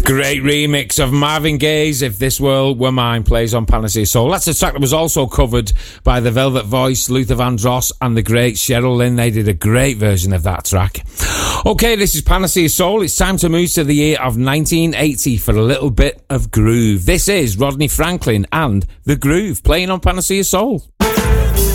Great remix of Marvin Gaye's If This World Were Mine plays on Panacea Soul. That's a track that was also covered by the Velvet Voice, Luther Vandross and the great Cheryl Lynn. They did a great version of that track. Okay, this is Panacea Soul. It's time to move to the year of 1980 for a little bit of groove. This is Rodney Franklin and The Groove playing on Panacea Soul.